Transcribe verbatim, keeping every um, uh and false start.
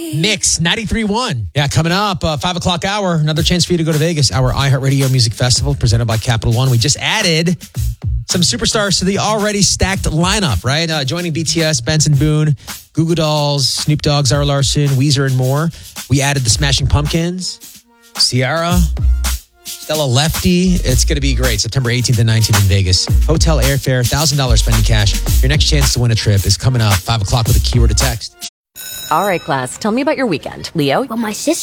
Mix ninety-three point one. Yeah, coming up, uh, five o'clock hour. Another chance for you to go to Vegas. Our iHeartRadio Music Festival presented by Capital One. We just added some superstars to the already stacked lineup, right? Uh, joining B T S, Benson Boone, Goo Goo Dolls, Snoop Dogg, Zara Larsson, Weezer, and more. We added the Smashing Pumpkins, Ciara, Stella Lefty. It's going to be great. September eighteenth and nineteenth in Vegas. Hotel airfare, one thousand dollars spending cash. Your next chance to win a trip is coming up five o'clock with a keyword to text. All right, class, tell me about your weekend. Leo? Well, my sister